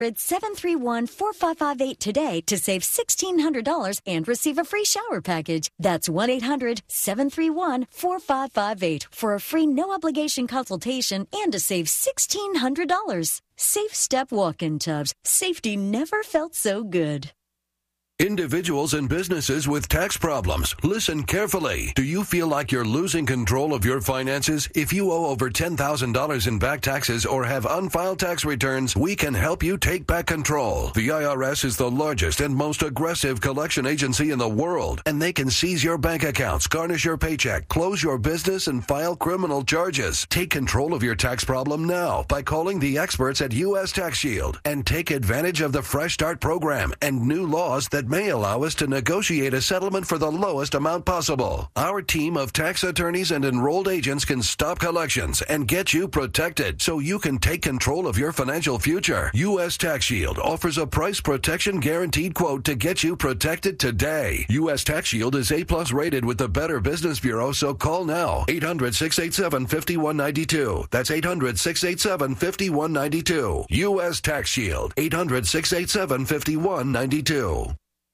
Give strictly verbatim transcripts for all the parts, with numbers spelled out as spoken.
seven three one, four five five eight today to save sixteen hundred dollars and receive a free shower package. That's one eight hundred, seven three one, four five five eight for a free no-obligation consultation and to save sixteen hundred dollars. Safe Step walk-in tubs. Safety never felt so good. Individuals and businesses with tax problems, listen carefully. Do you feel like you're losing control of your finances? If you owe over ten thousand dollars in back taxes or have unfiled tax returns, we can help you take back control. The I R S is the largest and most aggressive collection agency in the world, and they can seize your bank accounts, garnish your paycheck, close your business, and file criminal charges. Take control of your tax problem now by calling the experts at U S Tax Shield and take advantage of the Fresh Start program and new laws that may allow us to negotiate a settlement for the lowest amount possible. Our team of tax attorneys and enrolled agents can stop collections and get you protected so you can take control of your financial future. U S Tax Shield offers a price protection guaranteed quote to get you protected today. U S Tax Shield is A plus rated with the Better Business Bureau, so call now. eight hundred, six eight seven, five one nine two. That's eight hundred, six eight seven, five one nine two. U S Tax Shield. eight hundred, six eight seven, five one nine two.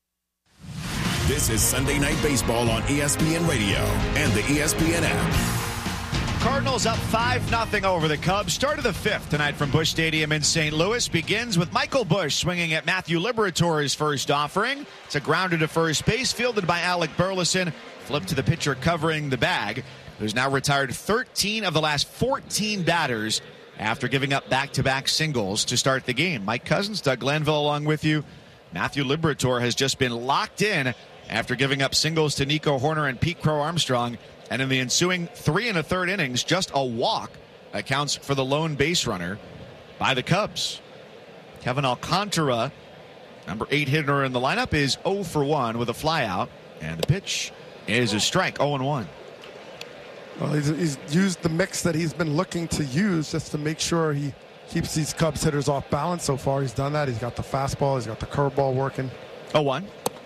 This is Sunday Night Baseball on E S P N Radio and the E S P N app. Cardinals up five nothing over the Cubs. Start of the fifth tonight from Busch Stadium in Saint Louis begins with Michael Busch swinging at Matthew Liberatore's first offering. It's a grounder to first base, fielded by Alec Burleson. Flip to the pitcher covering the bag, who's now retired thirteen of the last fourteen batters after giving up back-to-back singles to start the game. Mike Cousins, Doug Glanville along with you. Matthew Liberatore has just been locked in after giving up singles to Nico Horner and Pete Crow Armstrong. And in the ensuing three and a third innings, just a walk accounts for the lone base runner by the Cubs. Kevin Alcantara, number eight hitter in the lineup, is oh for one with a flyout. And the pitch is a strike, oh and one. Well, he's, he's used the mix that he's been looking to use just to make sure he keeps these Cubs hitters off balance. So far, he's done that. He's got the fastball. He's got the curveball working. oh one.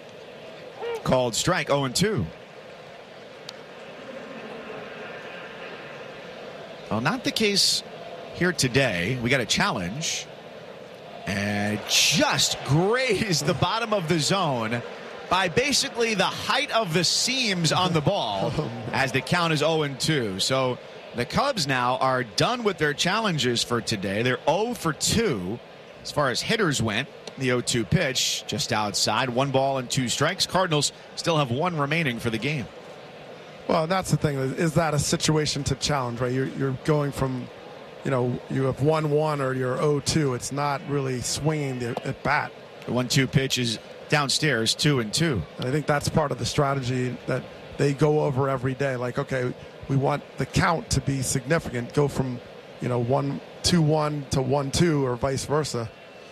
Called strike, oh and two. Well, not the case here today. We got a challenge. And just grazed the bottom of the zone by basically the height of the seams on the ball as the count is oh and two. So the Cubs now are done with their challenges for today. They're oh for two as far as hitters went. The oh two pitch just outside, one ball and two strikes. Cardinals still have one remaining for the game. Well, that's the thing. Is that a situation to challenge, right? You're, you're going from, you know, you have one one or you're oh two. It's not really swinging the at bat. The one two pitch is downstairs, two and two. And I think that's part of the strategy that they go over every day. Like, okay, we want the count to be significant. Go from, you know, one two one to one two or vice versa.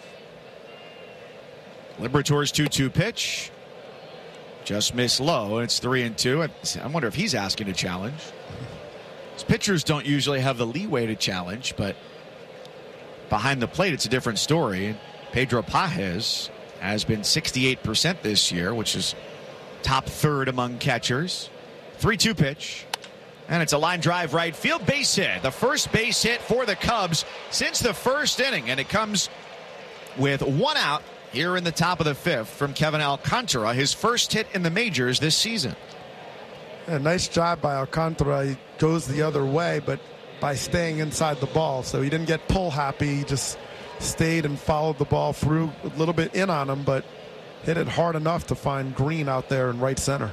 Liberatore's two two pitch just missed low, and it's three and two. I wonder if he's asking to challenge. His pitchers don't usually have the leeway to challenge, but behind the plate, it's a different story. Pedro Pages has been sixty-eight percent this year, which is top third among catchers. three two pitch, and it's a line drive right field, base hit. The first base hit for the Cubs since the first inning, and it comes with one out here in the top of the fifth from Kevin Alcantara, his first hit in the majors this season. A nice job by Alcantara. He goes the other way, but by staying inside the ball. So he didn't get pull happy. He just stayed and followed the ball through, a little bit in on him, but hit it hard enough to find Green out there in right center.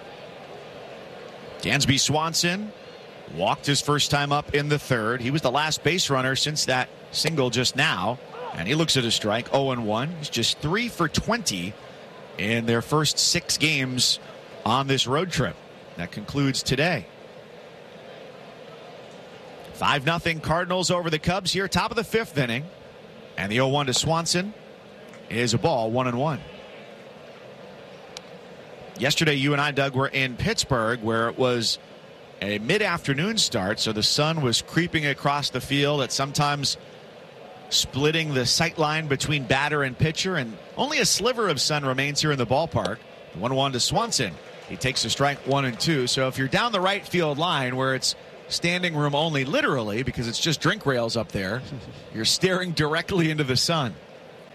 Dansby Swanson walked his first time up in the third. He was the last base runner since that single just now. And he looks at a strike, oh and one. He's just three for twenty in their first six games on this road trip. That concludes today. five nothing Cardinals over the Cubs here, top of the fifth inning. And the oh one to Swanson is a ball, one and one. Yesterday, you and I, Doug, were in Pittsburgh, where it was a mid-afternoon start, so the sun was creeping across the field at sometimes splitting the sight line between batter and pitcher, and only a sliver of sun remains here in the ballpark. one one to Swanson. He takes a strike, one and two. So if you're down the right field line where it's standing room only, literally, because it's just drink rails up there, you're staring directly into the sun.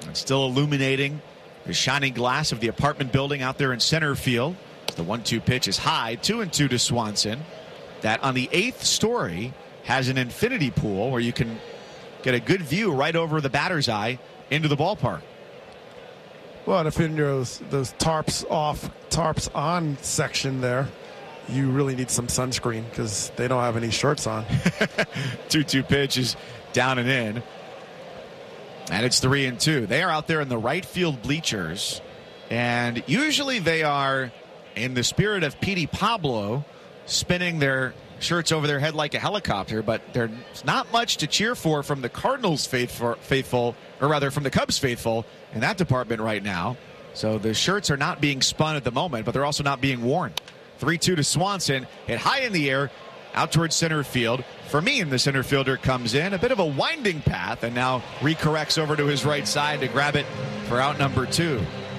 And still illuminating the shining glass of the apartment building out there in center field. The one two pitch is high, two and two to Swanson. That on the eighth story has an infinity pool where you can get a good view right over the batter's eye into the ballpark. Well, and if in those those tarps off, tarps on section there, you really need some sunscreen because they don't have any shirts on. two two pitch is down and in. And it's three and two. They are out there in the right field bleachers. And usually they are, in the spirit of Petey Pablo, spinning their shirts over their head like a helicopter. But there's not much to cheer for from the Cardinals faithful, faithful, or rather from the Cubs faithful in that department right now. So the shirts are not being spun at the moment, but they're also not being worn. three two to Swanson. Hit high in the air, out towards center field. Fermin, the center fielder, comes in. A bit of a winding path, and now recorrects over to his right side to grab it for out number two.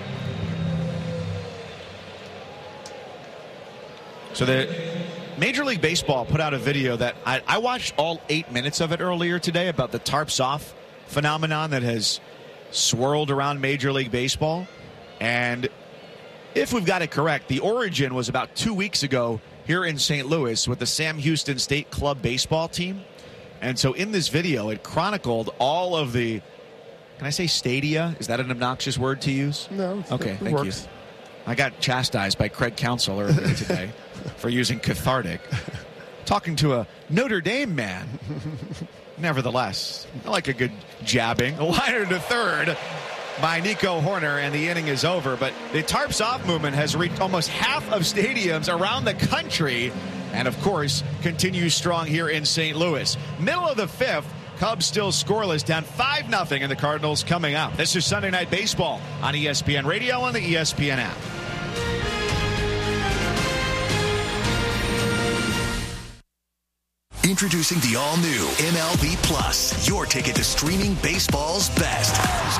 So the Major League Baseball put out a video that I, I watched all eight minutes of it earlier today about the tarps off phenomenon that has swirled around Major League Baseball. And if we've got it correct, the origin was about two weeks ago here in Saint Louis with the Sam Houston State Club baseball team. And so in this video, it chronicled all of the, can I say stadia? Is that an obnoxious word to use? No. Okay, it thank works. you. I got chastised by Craig Counsell earlier today for using cathartic. Talking to a Notre Dame man. Nevertheless, I like a good jabbing. A liner to third by Nico Horner, and the inning is over. But the tarps off movement has reached almost half of stadiums around the country, and of course continues strong here in Saint Louis. Middle of the fifth, Cubs still scoreless, down five nothing, and the Cardinals coming out. This is Sunday Night Baseball on E S P N Radio and the E S P N app. Introducing the all-new M L B Plus, your ticket to streaming baseball's best.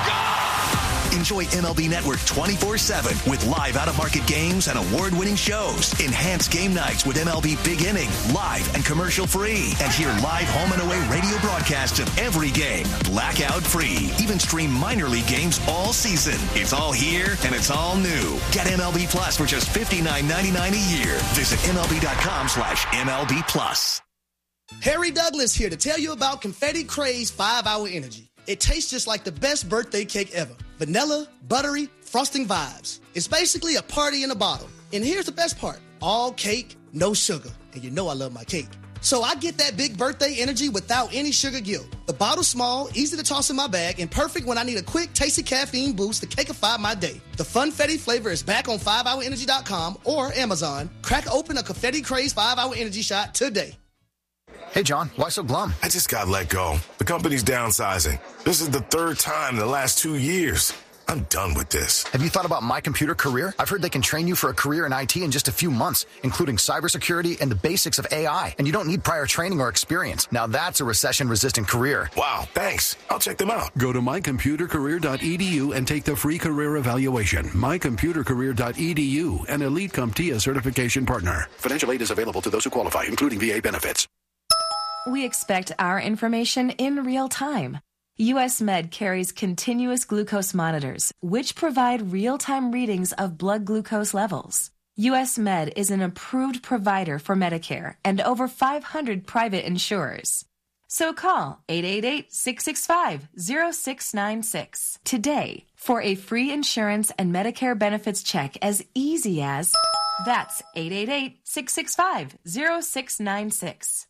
Enjoy M L B Network twenty-four seven with live out-of-market games and award-winning shows. Enhanced game nights with M L B Big Inning, live and commercial-free. And hear live home and away radio broadcasts of every game, blackout-free. Even stream minor league games all season. It's all here, and it's all new. Get M L B Plus for just fifty-nine ninety-nine a year. Visit MLB.com slash MLB Plus. Harry Douglas here to tell you about Confetti Craze five hour Energy. It tastes just like the best birthday cake ever. Vanilla, buttery, frosting vibes. It's basically a party in a bottle. And here's the best part. All cake, no sugar. And you know I love my cake. So I get that big birthday energy without any sugar guilt. The bottle's small, easy to toss in my bag, and perfect when I need a quick, tasty caffeine boost to cakeify my day. The Funfetti flavor is back on five hour energy dot com or Amazon. Crack open a Confetti Craze five hour Energy shot today. Hey, John, why so glum? I just got let go. The company's downsizing. This is the third time in the last two years. I'm done with this. Have you thought about My Computer Career? I've heard they can train you for a career in I T in just a few months, including cybersecurity and the basics of A I. And you don't need prior training or experience. Now that's a recession-resistant career. Wow, thanks. I'll check them out. Go to my computer career dot e d u and take the free career evaluation. my computer career dot e d u, an Elite CompTIA certification partner. Financial aid is available to those who qualify, including V A benefits. We expect our information in real time. U S Med carries continuous glucose monitors, which provide real-time readings of blood glucose levels. U S Med is an approved provider for Medicare and over five hundred private insurers. So call eight eight eight, six six five, zero six nine six today for a free insurance and Medicare benefits check as easy as... That's eight eight eight, six six five, zero six nine six.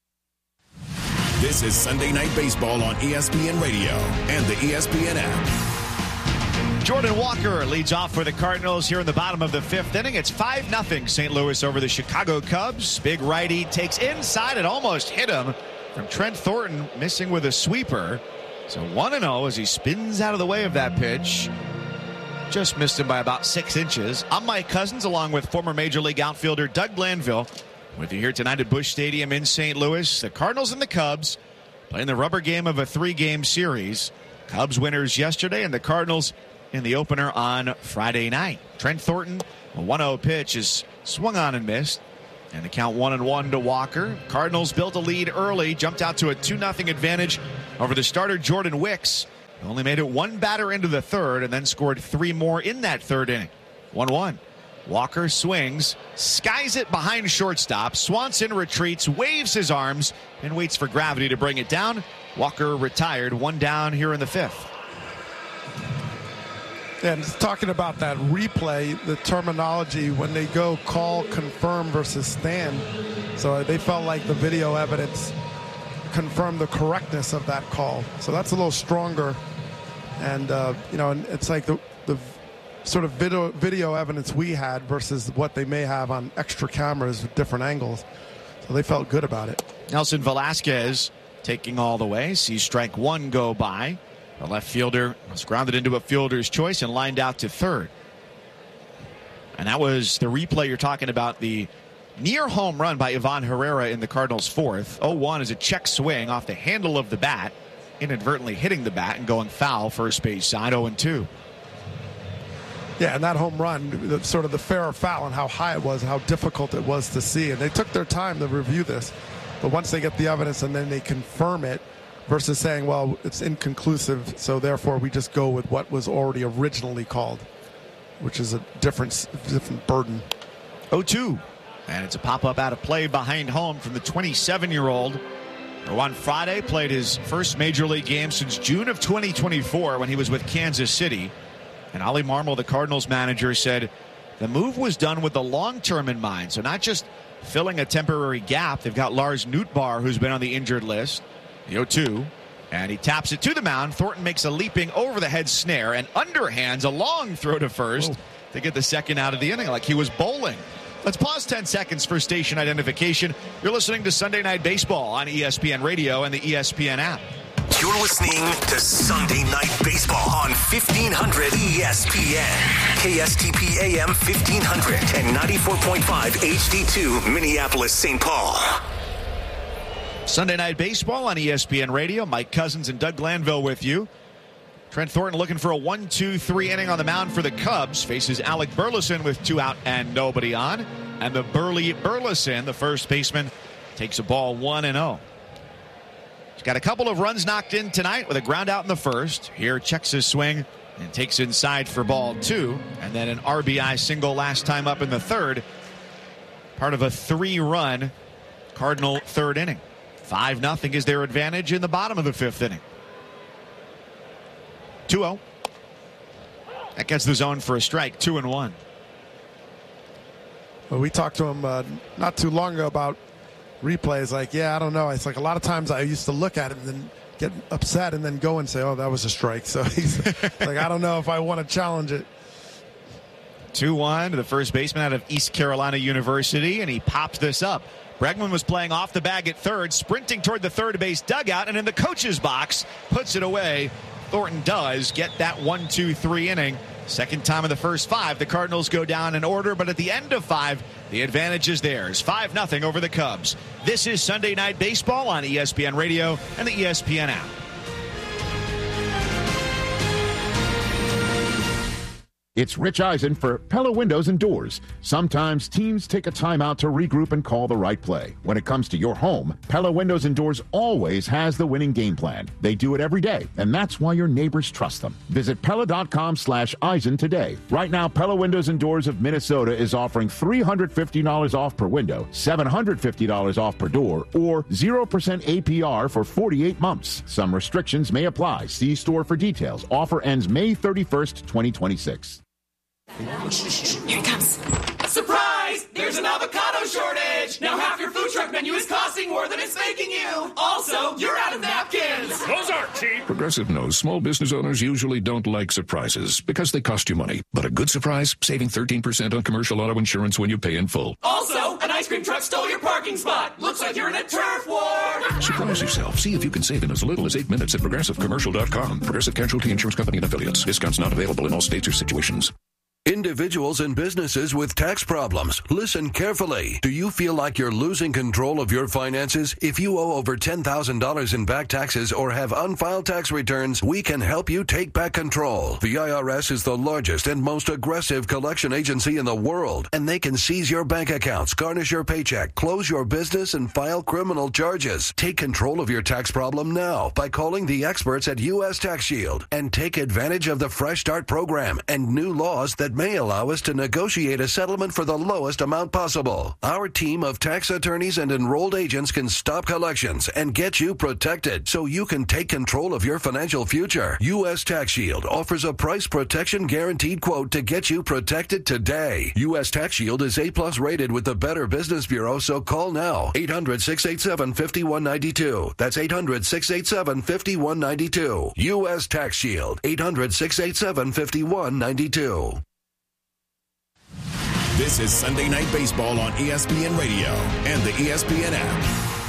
This is Sunday Night Baseball on E S P N Radio and the E S P N app. Jordan Walker leads off for the Cardinals here in the bottom of the fifth inning. It's five nothing Saint Louis over the Chicago Cubs. Big righty takes inside and almost hit him from Trent Thornton, missing with a sweeper. So one and oh as he spins out of the way of that pitch. Just missed him by about six inches. I'm Mike Cousins along with former Major League outfielder Doug Glanville. With you here tonight at Busch Stadium in Saint Louis, the Cardinals and the Cubs playing the rubber game of a three-game series. Cubs winners yesterday and the Cardinals in the opener on Friday night. Trent Thornton, a one oh pitch, is swung on and missed. And the count one and one to Walker. Cardinals built a lead early, jumped out to a two nothing advantage over the starter Jordan Wicks Only made it one batter into the third and then scored three more in that third inning. one one. Walker swings, skies it behind shortstop. Swanson retreats, waves his arms, and waits for gravity to bring it down. Walker retired, one down here in the fifth. And talking about that replay, the terminology when they go call, confirm versus stand. So they felt like the video evidence confirmed the correctness of that call. So that's a little stronger. And, uh, you know, it's like the, the sort of video, video evidence we had versus what they may have on extra cameras with different angles. So they felt good about it. Nelson Velasquez taking all the way. Sees strike one go by. The left fielder was grounded into a fielder's choice and lined out to third. And that was the replay you're talking about, the near home run by Ivan Herrera in the Cardinals' fourth. oh one is a check swing off the handle of the bat, inadvertently hitting the bat and going foul first base side, oh and two. Yeah, and that home run, the, sort of the fair or foul and how high it was and how difficult it was to see. And they took their time to review this. But once they get the evidence and then they confirm it, versus saying, well, it's inconclusive, so therefore we just go with what was already originally called, which is a different, different burden. oh two. And it's a pop-up out of play behind home from the twenty-seven-year-old. Juan Friday played his first Major League game since June of twenty twenty-four when he was with Kansas City. And Ollie Marmol, the Cardinals manager, said the move was done with the long-term in mind, so not just filling a temporary gap. They've got Lars Nootbaar, who's been on the injured list. The oh two, and he taps it to the mound. Thornton makes a leaping over-the-head snare and underhands a long throw to first oh. to get the second out of the inning like he was bowling. Let's pause ten seconds for station identification. You're listening to Sunday Night Baseball on E S P N Radio and the E S P N app. You're listening to Sunday Night Baseball on fifteen hundred E S P N, K S T P A M fifteen hundred and ninety-four point five H D two, Minneapolis, Saint Paul. Sunday Night Baseball on E S P N Radio. Mike Cousins and Doug Glanville with you. Trent Thornton looking for a one two three inning on the mound for the Cubs. Faces Alec Burleson with two out and nobody on. And the Burley Burleson, the first baseman, takes a ball one and oh. He's got a couple of runs knocked in tonight with a ground out in the first. Here checks his swing and takes inside for ball two. And then an R B I single last time up in the third. Part of a three-run Cardinal third inning. five nothing is their advantage in the bottom of the fifth inning. two oh. That gets the zone for a strike, two and one. Well, we talked to him uh, not too long ago about replays. Like, yeah, I don't know. It's like a lot of times I used to look at it and then get upset and then go and say, oh, that was a strike. So he's like, I don't know if I want to challenge it. two one to the first baseman out of East Carolina University, and he pops this up. Bregman was playing off the bag at third, sprinting toward the third base dugout, and in the coach's box, puts it away. Thornton does get that one two three inning. Second time in the first five, the Cardinals go down in order, but at the end of five, the advantage is theirs. five nothing over the Cubs. This is Sunday Night Baseball on E S P N Radio and the E S P N app. It's Rich Eisen for Pella Windows and Doors. Sometimes teams take a timeout to regroup and call the right play. When it comes to your home, Pella Windows and Doors always has the winning game plan. They do it every day, and that's why your neighbors trust them. Visit Pella.com slash Eisen today. Right now, Pella Windows and Doors of Minnesota is offering three hundred fifty dollars off per window, seven hundred fifty dollars off per door, or zero percent A P R for forty-eight months. Some restrictions may apply. See store for details. Offer ends May thirty-first, twenty twenty-six. Here it comes. Surprise! There's an avocado shortage! Now half your food truck menu is costing more than it's making you! Also, you're out of napkins! Those aren't cheap! Progressive knows small business owners usually don't like surprises because they cost you money. But a good surprise, saving thirteen percent on commercial auto insurance when you pay in full. Also, an ice cream truck stole your parking spot! Looks like you're in a turf war! Surprise yourself. See if you can save in as little as eight minutes at Progressive Commercial dot com. Progressive Casualty Insurance Company and Affiliates. Discounts not available in all states or situations. Individuals and businesses with tax problems, listen carefully. Do you feel like you're losing control of your finances? If you owe over ten thousand dollars in back taxes or have unfiled tax returns, we can help you take back control. The I R S is the largest and most aggressive collection agency in the world, and they can seize your bank accounts, garnish your paycheck, close your business, and file criminal charges. Take control of your tax problem now by calling the experts at U S Tax Shield and take advantage of the Fresh Start program and new laws that may allow us to negotiate a settlement for the lowest amount possible. Our team of tax attorneys and enrolled agents can stop collections and get you protected so you can take control of your financial future. U S Tax Shield offers a price protection guaranteed quote to get you protected today. U S Tax Shield is A plus rated with the Better Business Bureau, so call now. eight hundred, six eight seven, five one nine two. That's eight hundred, six eight seven, five one nine two. U S Tax Shield. eight hundred, six eight seven, five one nine two. This is Sunday Night Baseball on E S P N Radio and the E S P N app.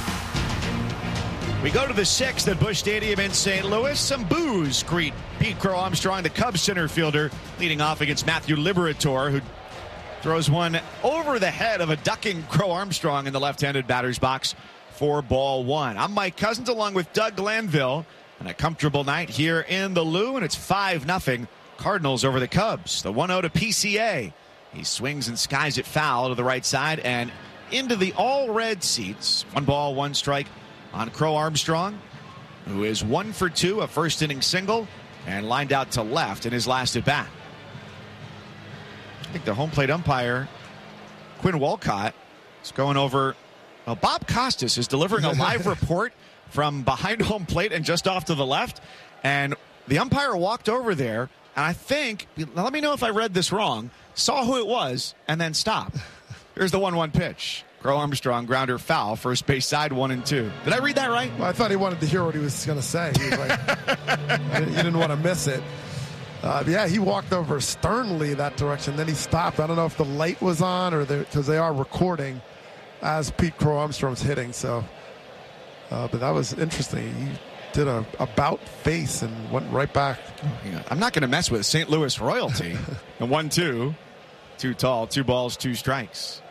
We go to the sixth at Busch Stadium in Saint Louis. Some boos greet Pete Crow Armstrong, the Cubs center fielder, leading off against Matthew Liberatore, who throws one over the head of a ducking Crow Armstrong in the left-handed batter's box for ball one. I'm Mike Cousins along with Doug Glanville on a comfortable night here in the Lou, and it's five nothing Cardinals over the Cubs. The one oh to P C A. He swings and skies it foul to the right side and into the all-red seats. One ball, one strike on Crow Armstrong, who is one for two, a first-inning single, and lined out to left in his last at-bat. I think the home plate umpire, Quinn Walcott, is going over. Well, Bob Costas is delivering a live report from behind home plate and just off to the left, and the umpire walked over there, and I think, let me know if I read this wrong, saw who it was, and then stopped. Here's the one one pitch. Crow Armstrong, grounder foul, first base side, one and two. Did I read that right? Well, I thought he wanted to hear what he was going to say. He was like, he didn't want to miss it. Uh, yeah, he walked over sternly that direction. Then he stopped. I don't know if the light was on or because they are recording as Pete Crow Armstrong's hitting. So, uh, but that was interesting. He did a about face and went right back. Yeah, I'm not going to mess with Saint Louis royalty. And one two, too tall, two balls, two strikes.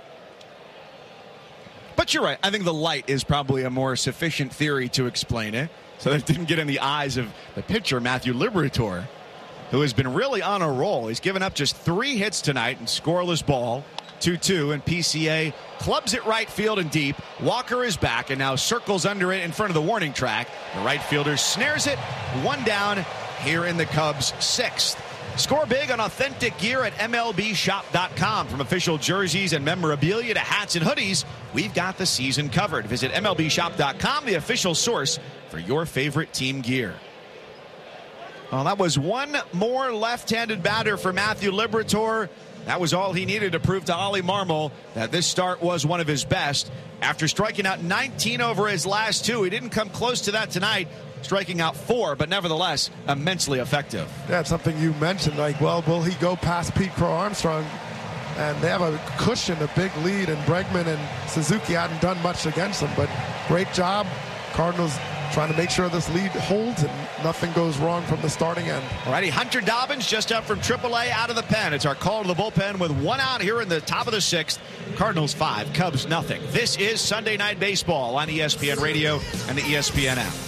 But you're right. I think the light is probably a more sufficient theory to explain it. So that it didn't get in the eyes of the pitcher, Matthew Liberatore, who has been really on a roll. He's given up just three hits tonight and scoreless ball. two two, and P C A clubs it right field and deep. Walker is back and now circles under it in front of the warning track. The right fielder snares it. One down here in the Cubs' sixth. Score big on authentic gear at M L B shop dot com. From official jerseys and memorabilia to hats and hoodies, we've got the season covered. Visit M L B shop dot com, the official source for your favorite team gear. Well, that was one more left-handed batter for Matthew Liberatore. That was all he needed to prove to Ollie Marmol that this start was one of his best. After striking out nineteen over his last two, he didn't come close to that tonight, striking out four, but nevertheless, immensely effective. Yeah, it's something you mentioned, like, well, will he go past Pete Crow Armstrong? And they have a cushion, a big lead, and Bregman and Suzuki hadn't done much against them, but great job. Cardinals trying to make sure this lead holds and nothing goes wrong from the starting end. All righty, Hunter Dobbins just up from triple A out of the pen. It's our call to the bullpen with one out here in the top of the sixth. Cardinals five, Cubs nothing. This is Sunday Night Baseball on E S P N Radio and the E S P N app.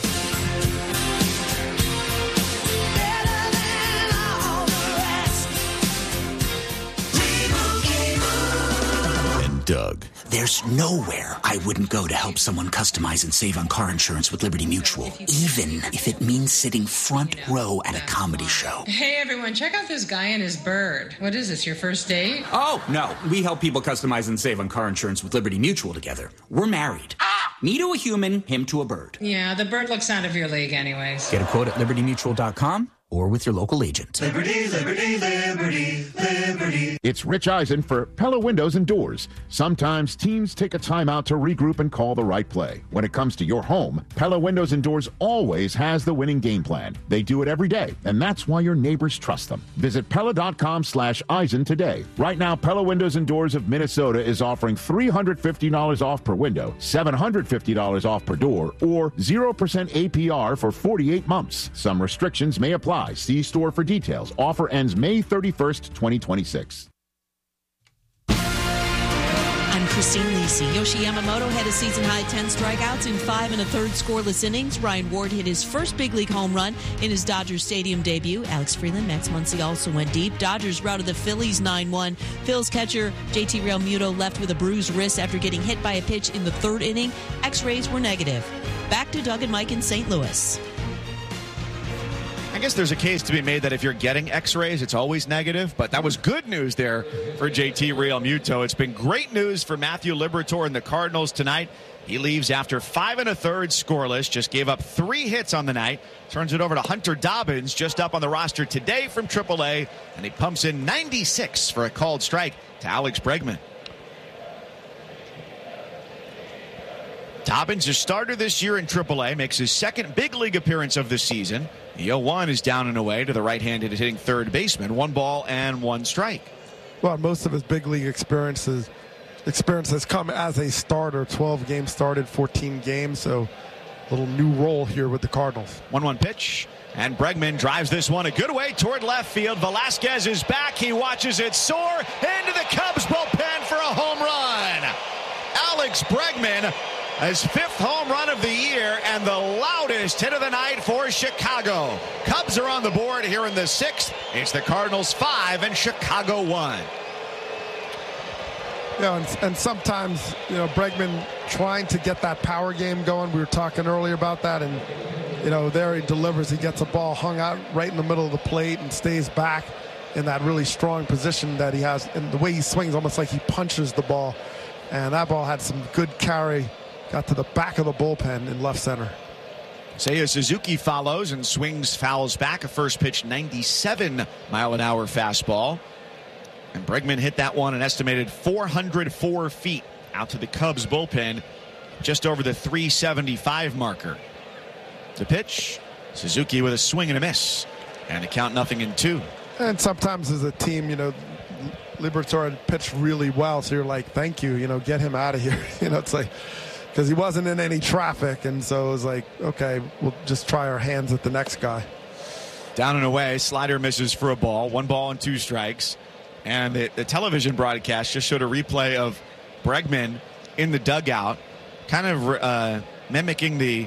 Doug. There's nowhere I wouldn't go to help someone customize and save on car insurance with Liberty Mutual, even if it means sitting front row at a comedy show. Hey everyone, check out this guy and his bird. What is this, your first date? Oh, no. We help people customize and save on car insurance with Liberty Mutual together. We're married. Ah! Me to a human, him to a bird. Yeah, the bird looks out of your league anyways. Get a quote at liberty mutual dot com or with your local agent. Liberty, liberty, liberty, liberty. It's Rich Eisen for Pella Windows and Doors. Sometimes teams take a timeout to regroup and call the right play. When it comes to your home, Pella Windows and Doors always has the winning game plan. They do it every day, and that's why your neighbors trust them. Visit Pella.com slash Eisen today. Right now, Pella Windows and Doors of Minnesota is offering three hundred fifty dollars off per window, seven hundred fifty dollars off per door, or zero percent A P R for forty-eight months. Some restrictions may apply. apply. See store for details. Offer ends May thirty-first, twenty twenty-six. I'm Christine Lisi. Yoshi Yamamoto had a season-high ten strikeouts in five and a third scoreless innings. Ryan Ward hit his first big league home run in his Dodgers Stadium debut. Alex Freeland, Max Muncy also went deep. Dodgers routed the Phillies nine one. Phil's catcher J T Realmuto left with a bruised wrist after getting hit by a pitch in the third inning. X-rays were negative. Back to Doug and Mike in Saint Louis. I guess there's a case to be made that if you're getting x-rays, it's always negative, but that was good news there for J T Realmuto. It's been great news for Matthew Liberatore and the Cardinals tonight. He leaves after five and a third scoreless, just gave up three hits on the night, turns it over to Hunter Dobbins, just up on the roster today from triple A, and he pumps in ninety-six for a called strike to Alex Bregman. Dobbins, a starter this year in triple A, makes his second big league appearance of the season. The oh one is down and away to the right-handed hitting third baseman. One ball and one strike. Well, most of his big league experiences experience has come as a starter. twelve games started, fourteen games. So a little new role here with the Cardinals. one one pitch. And Bregman drives this one a good way toward left field. Velasquez is back. He watches it soar into the Cubs bullpen for a home run. Alex Bregman, his fifth home run of the year and the loudest hit of the night for Chicago. Cubs are on the board here in the sixth. It's the Cardinals five and Chicago one. Yeah, and, and sometimes, you know, Bregman trying to get that power game going. We were talking earlier about that, and, you know, there he delivers. He gets a ball hung out right in the middle of the plate and stays back in that really strong position that he has. And the way he swings, almost like he punches the ball. And that ball had some good carry. Got to the back of the bullpen in left center. Seiya Suzuki follows and swings, fouls back. A first pitch ninety-seven mile an hour fastball. And Bregman hit that one an estimated four hundred four feet out to the Cubs bullpen, just over the three seventy-five marker. The pitch, Suzuki with a swing and a miss. And a count nothing in two. And sometimes as a team, you know, Liberatore pitched really well. So you're like, thank you, you know, get him out of here. You know, it's like, because he wasn't in any traffic, and so it was like, okay, we'll just try our hands at the next guy. Down and away, slider misses for a ball. One ball and two strikes. And the, the television broadcast just showed a replay of Bregman in the dugout, kind of uh, mimicking the,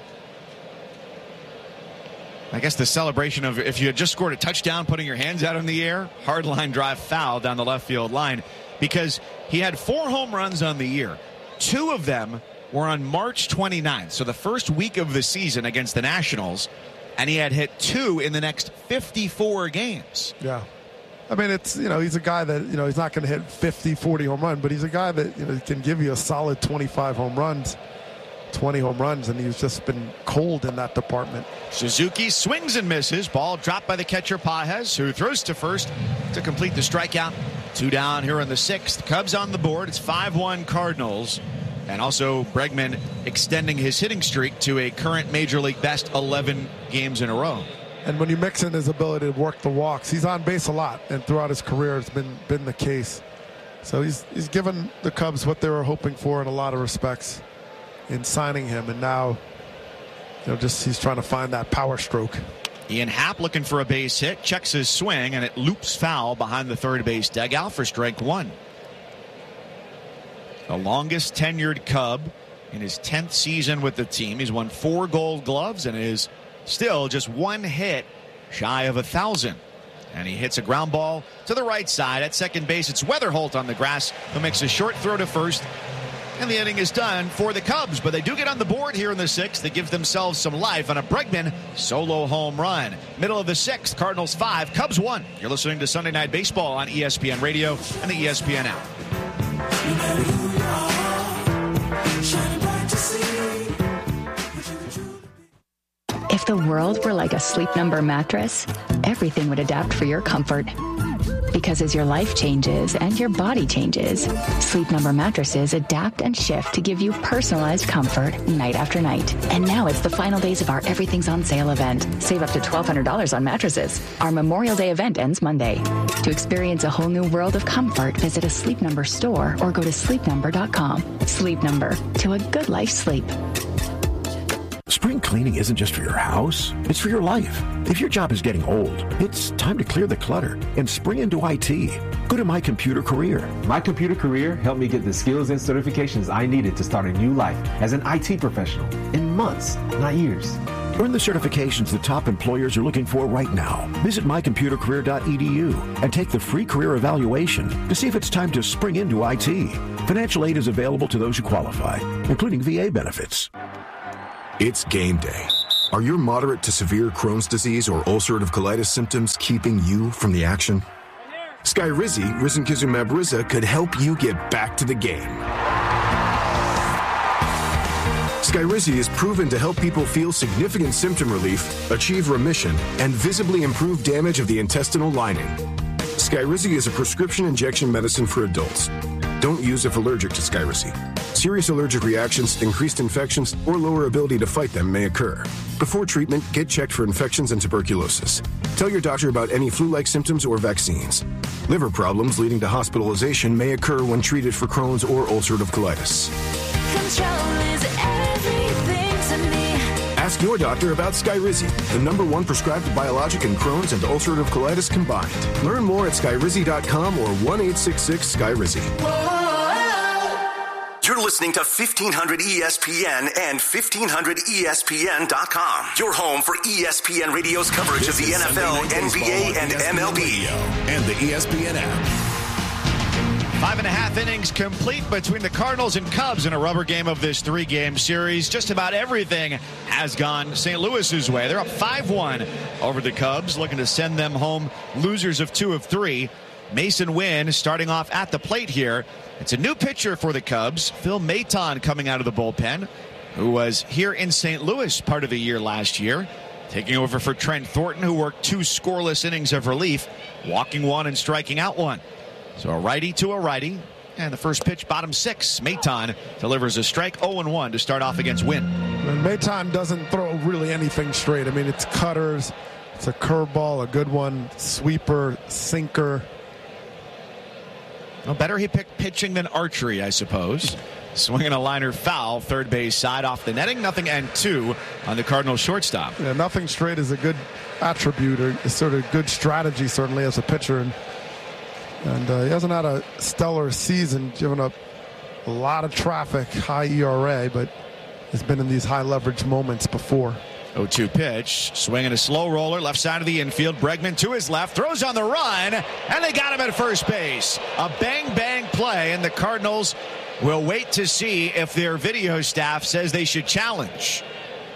I guess, the celebration of if you had just scored a touchdown, putting your hands out in the air. Hard line drive foul down the left field line, because he had four home runs on the year. Two of them were on March twenty-ninth, so the first week of the season against the Nationals, and he had hit two in the next fifty-four games. Yeah. I mean, it's, you know, he's a guy that, you know, he's not going to hit fifty, forty home run, but he's a guy that, you know, can give you a solid twenty-five home runs, twenty home runs, and he's just been cold in that department. Suzuki swings and misses. Ball dropped by the catcher Pages, who throws to first to complete the strikeout. Two down here in the sixth. Cubs on the board. It's five one Cardinals. And also Bregman extending his hitting streak to a current Major League best eleven games in a row. And when you mix in his ability to work the walks, he's on base a lot, and throughout his career it's been been the case. So he's he's given the Cubs what they were hoping for in a lot of respects in signing him, and now, you know, just he's trying to find that power stroke. Ian Happ looking for a base hit, checks his swing, and it loops foul behind the third base dugout for strike one. The longest tenured Cub in his tenth season with the team. He's won four Gold Gloves and is still just one hit shy of a thousand. And he hits a ground ball to the right side. At second base, it's Weatherholt on the grass, who makes a short throw to first. And the inning is done for the Cubs, but they do get on the board here in the sixth. They give themselves some life on a Bregman solo home run. Middle of the sixth, Cardinals five, Cubs one. You're listening to Sunday Night Baseball on E S P N Radio and the E S P N app. If the world were like a Sleep Number mattress, everything would adapt for your comfort. Because as your life changes and your body changes, Sleep Number mattresses adapt and shift to give you personalized comfort night after night. And now it's the final days of our Everything's on Sale event. Save up to twelve hundred dollars on mattresses. Our Memorial Day event ends Monday. To experience a whole new world of comfort, visit a Sleep Number store or go to sleep number dot com. Sleep Number, to a good life sleep. Spring cleaning isn't just for your house, it's for your life. If your job is getting old, it's time to clear the clutter and spring into I T. Go to My Computer Career. My Computer Career helped me get the skills and certifications I needed to start a new life as an I T professional in months, not years. Earn the certifications the top employers are looking for right now. Visit my computer career dot e d u and take the free career evaluation to see if it's time to spring into I T. Financial aid is available to those who qualify, including V A benefits. It's game day. Are your moderate to severe Crohn's disease or ulcerative colitis symptoms keeping you from the action? Skyrizi, risankizumab Riza, could help you get back to the game. Skyrizi is proven to help people feel significant symptom relief, achieve remission, and visibly improve damage of the intestinal lining. Skyrizi is a prescription injection medicine for adults. Don't use if allergic to Skyrizi. Serious allergic reactions, increased infections, or lower ability to fight them may occur. Before treatment, get checked for infections and tuberculosis. Tell your doctor about any flu-like symptoms or vaccines. Liver problems leading to hospitalization may occur when treated for Crohn's or ulcerative colitis. Control is everything to me. Ask your doctor about Skyrizi, the number one prescribed biologic in Crohn's and ulcerative colitis combined. Learn more at skyrizi dot com or one eight six six Skyrizi. You're listening to fifteen hundred E S P N and fifteen hundred E S P N dot com. Your home for E S P N Radio's coverage This of the is N F L, N B A, and M L B. Radio and the E S P N app. Five and a half innings complete between the Cardinals and Cubs in a rubber game of this three-game series. Just about everything has gone Saint Louis's way. They're up five one over the Cubs, looking to send them home losers of two of three. Mason Wynn starting off at the plate here. It's a new pitcher for the Cubs, Phil Maton, coming out of the bullpen, who was here in Saint Louis part of the year last year, taking over for Trent Thornton, who worked two scoreless innings of relief, walking one and striking out one. So a righty to a righty, and the first pitch, bottom six. Maton delivers a strike, oh and one to start off against Wynn. And Maton doesn't throw really anything straight. I mean, it's cutters, it's a curveball, a good one, sweeper, sinker. Well, better he picked pitching than archery, I suppose. Swinging a liner foul, third base side off the netting, nothing and two on the Cardinals shortstop. Yeah, nothing straight is a good attribute, or it's sort of good strategy, certainly, as a pitcher. And, and uh, he hasn't had a stellar season, given up a lot of traffic, high E R A, but has been in these high leverage moments before. oh two pitch, swinging a slow roller, left side of the infield. Bregman to his left, throws on the run, and they got him at first base. A bang-bang play, and the Cardinals will wait to see if their video staff says they should challenge.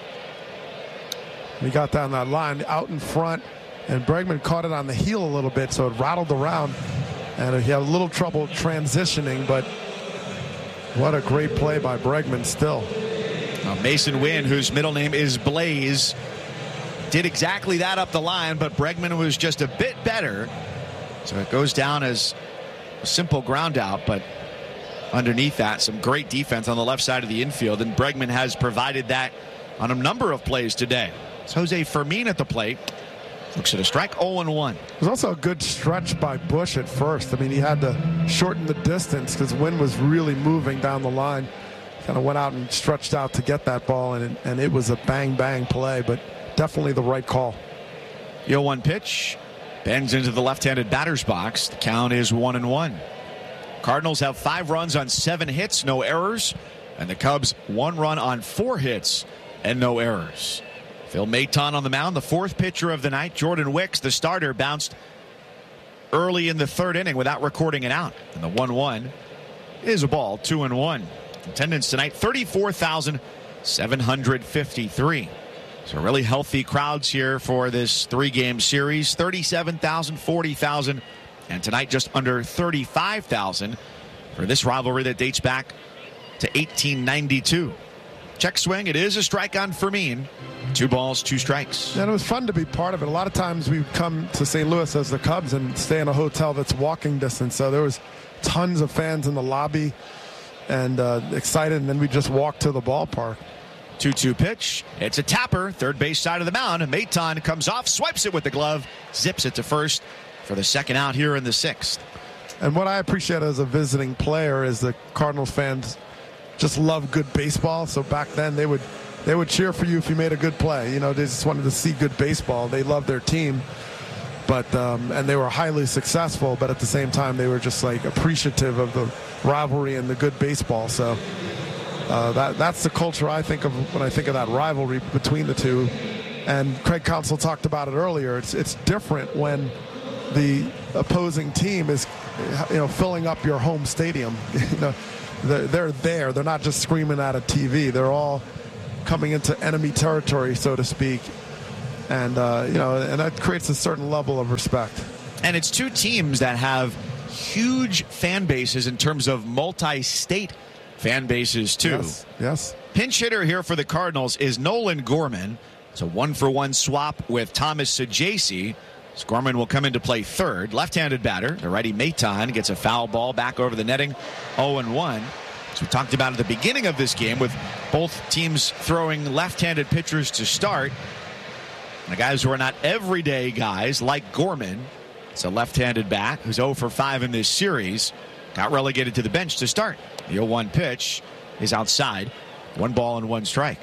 He got down that line out in front, and Bregman caught it on the heel a little bit, so it rattled around, and he had a little trouble transitioning, but what a great play by Bregman still. Uh, Mason Wynn, whose middle name is Blaze, did exactly that up the line, but Bregman was just a bit better. So it goes down as a simple ground out, but underneath that, some great defense on the left side of the infield, and Bregman has provided that on a number of plays today. It's Jose Fermin at the plate. Looks at a strike, oh and one. It was also a good stretch by Bush at first. I mean, he had to shorten the distance because Wynn was really moving down the line. Kind of went out and stretched out to get that ball, and, and it was a bang-bang play, but definitely the right call. The oh one pitch bends into the left-handed batter's box. The count is one and one. Cardinals have five runs on seven hits, no errors, and the Cubs one run on four hits and no errors. Phil Maton on the mound, the fourth pitcher of the night. Jordan Wicks, the starter, bounced early in the third inning without recording it out. And the one one is a ball, two and one. Attendance tonight, thirty-four thousand seven hundred fifty-three. So really healthy crowds here for this three-game series. thirty-seven thousand, forty thousand, and tonight just under thirty-five thousand for this rivalry that dates back to eighteen ninety-two. Check swing. It is a strike on Fermin. Two balls, two strikes. And it was fun to be part of it. A lot of times we would come to Saint Louis as the Cubs and stay in a hotel that's walking distance. So there was tons of fans in the lobby and uh, excited, and then we just walked to the ballpark. two two pitch. It's a tapper, third base side of the mound. Maton comes off, swipes it with the glove, zips it to first for the second out here in the sixth. And what I appreciate as a visiting player is the Cardinals fans just love good baseball. So back then they would they would cheer for you if you made a good play. You know, they just wanted to see good baseball. They loved their team, but um, and they were highly successful. But at the same time, they were just like appreciative of the rivalry and the good baseball. So uh, that that's the culture I think of when I think of that rivalry between the two. And Craig Counsell talked about it earlier. It's it's different when the opposing team is, you know, filling up your home stadium. You know, they're, they're there. They're not just screaming at a T V. They're all coming into enemy territory, so to speak. And, uh, you know, and that creates a certain level of respect. And it's two teams that have huge fan bases in terms of multi-state fan bases, too. Yes, yes. Pinch hitter here for the Cardinals is Nolan Gorman. It's a one-for-one swap with Thomas Saggese. Gorman will come into play third. Left-handed batter. The righty Maton gets a foul ball back over the netting. oh and one. As we talked about at the beginning of this game, with both teams throwing left-handed pitchers to start. And the guys who are not everyday guys, like Gorman, it's a left-handed bat who's oh for five in this series, got relegated to the bench to start. The oh one pitch is outside. One ball and one strike.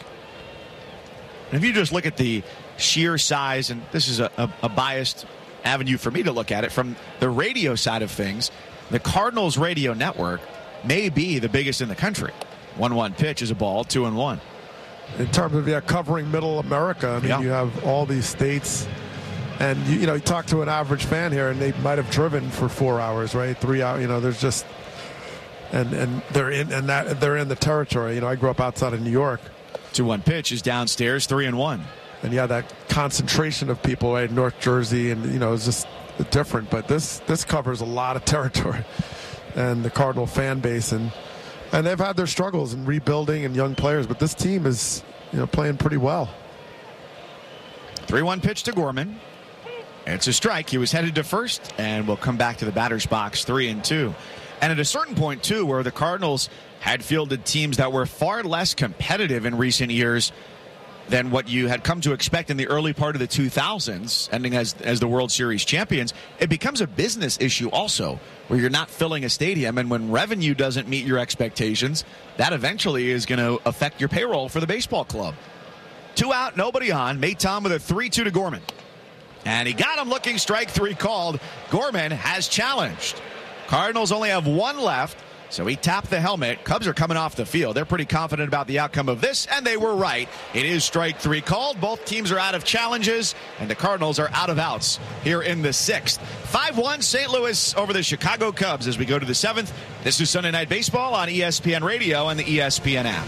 And if you just look at the sheer size, and this is a, a, a biased avenue for me to look at it, from the radio side of things, the Cardinals radio network may be the biggest in the country. one one pitch is a ball, two and one. In terms of yeah, covering middle America, I mean, yeah. you have all these states, and you, you know, you talk to an average fan here, and they might have driven for four hours, right? Three hours. You know, there's just, and and they're in and that they're in the territory. You know, I grew up outside of New York. two one pitch is downstairs, three and one. And yeah, that concentration of people, right? North Jersey, and you know, it's just different. But this this covers a lot of territory, and the Cardinal fan base, and and they've had their struggles in rebuilding and young players. But this team is, you know, playing pretty well. three one pitch to Gorman. It's a strike. He was headed to first, and we'll come back to the batter's box, three and two. And at a certain point too, where the Cardinals had fielded teams that were far less competitive in recent years than what you had come to expect in the early part of the two thousands, ending as as the World Series champions, it becomes a business issue also, where you're not filling a stadium, and when revenue doesn't meet your expectations, that eventually is going to affect your payroll for the baseball club. Two out, nobody on. Maton with a three two to Gorman. And he got him looking, strike three called. Gorman has challenged. Cardinals only have one left. So he tapped the helmet. Cubs are coming off the field. They're pretty confident about the outcome of this, and they were right. It is strike three called. Both teams are out of challenges, and the Cardinals are out of outs here in the sixth. five one Saint Louis over the Chicago Cubs as we go to the seventh. This is Sunday Night Baseball on E S P N Radio and the E S P N app.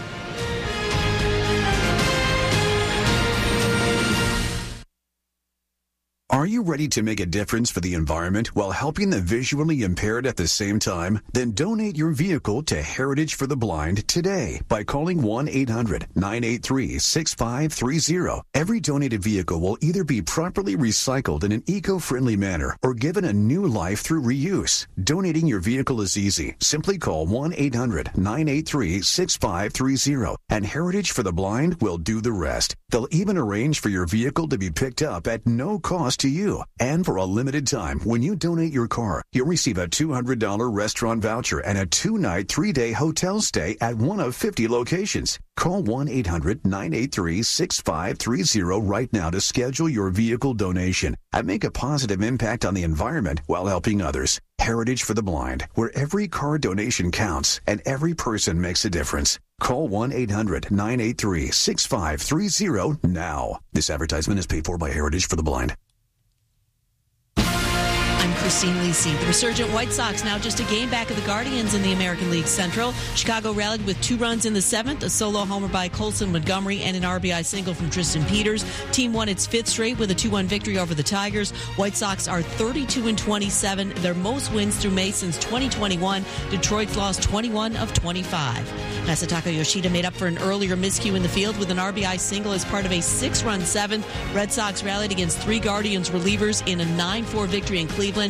Are you ready to make a difference for the environment while helping the visually impaired at the same time? Then donate your vehicle to Heritage for the Blind today by calling one eight hundred nine eight three six five three zero. Every donated vehicle will either be properly recycled in an eco-friendly manner or given a new life through reuse. Donating your vehicle is easy. Simply call one eight hundred nine eight three six five three zero and Heritage for the Blind will do the rest. They'll even arrange for your vehicle to be picked up at no cost to you. And for a limited time, when you donate your car, you'll receive a two hundred dollars restaurant voucher and a two-night, three-day hotel stay at one of fifty locations. Call one eight hundred nine eight three six five three zero right now to schedule your vehicle donation and make a positive impact on the environment while helping others. Heritage for the Blind, where every car donation counts and every person makes a difference. Call one eight hundred nine eight three six five three zero now. This advertisement is paid for by Heritage for the Blind. I'm Christine Lisi. The resurgent White Sox now just a game back of the Guardians in the American League Central. Chicago rallied with two runs in the seventh, a solo homer by Colson Montgomery and an R B I single from Tristan Peters. Team won its fifth straight with a two one victory over the Tigers. White Sox are thirty-two and twenty-seven, their most wins through May since twenty twenty-one. Detroit's lost twenty-one of twenty-five. Masataka Yoshida made up for an earlier miscue in the field with an R B I single as part of a six-run seventh. Red Sox rallied against three Guardians relievers in a nine four victory in Cleveland.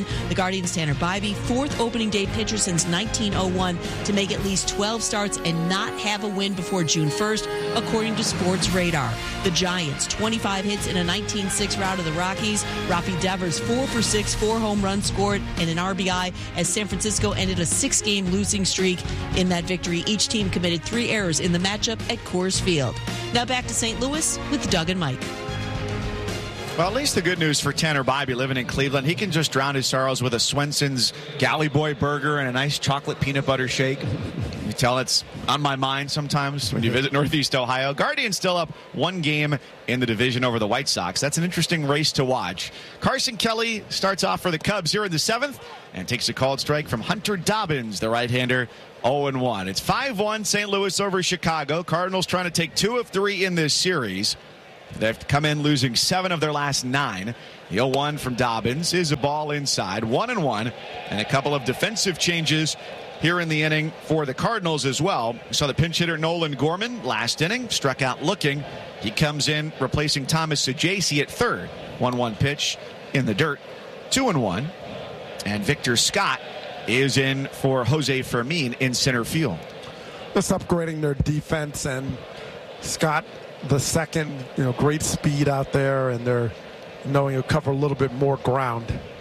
The Guardians' Tanner Bybee, fourth opening day pitcher since nineteen oh one to make at least twelve starts and not have a win before June first, according to Sports Radar. The Giants, twenty-five hits in a nineteen six rout of the Rockies. Rafi Devers, four for six, four home runs scored, and an R B I as San Francisco ended a six-game losing streak. In that victory, each team committed three errors in the matchup at Coors Field. Now back to Saint Louis with Doug and Mike. Well, at least the good news for Tanner Bybee living in Cleveland, he can just drown his sorrows with a Swenson's Galley Boy burger and a nice chocolate peanut butter shake. You tell it's on my mind sometimes when you visit Northeast Ohio. Guardians still up one game in the division over the White Sox. That's an interesting race to watch. Carson Kelly starts off for the Cubs here in the seventh and takes a called strike from Hunter Dobbins, the right-hander, oh and one. It's five one Saint Louis over Chicago. Cardinals trying to take two of three in this series. They've come in losing seven of their last nine. The oh one from Dobbins is a ball inside, one and one, and a couple of defensive changes here in the inning for the Cardinals as well. We saw the pinch hitter Nolan Gorman last inning, struck out looking. He comes in replacing Thomas Saggese at third. one one pitch in the dirt, two and one. And Victor Scott is in for Jose Fermin in center field. Just upgrading their defense, and Scott, the second, you know, great speed out there, and they're knowing he'll cover a little bit more ground.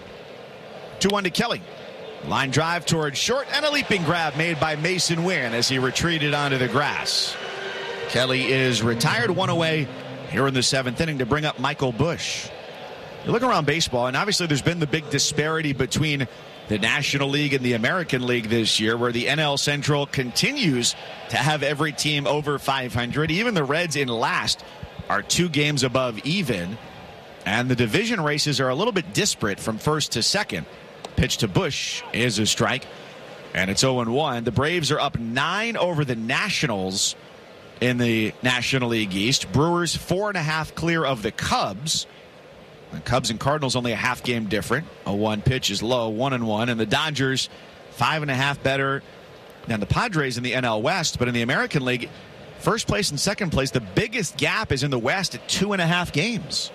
two one to Kelly. Line drive towards short, and a leaping grab made by Mason Wynn as he retreated onto the grass. Kelly is retired, one away here in the seventh inning to bring up Michael Busch. You look around baseball, and obviously there's been the big disparity between the National League and the American League this year, where the N L Central continues to have every team over five hundred. Even the Reds in last are two games above even. And the division races are a little bit disparate from first to second. Pitch to Busch is a strike, and it's oh and one. The Braves are up nine over the Nationals in the National League East. Brewers four and a half clear of the Cubs. The Cubs and Cardinals only a half game different. A one pitch is low, one and one. And the Dodgers five and a half better than the Padres in the N L West. But in the American League, first place and second place, the biggest gap is in the West at two and a half games.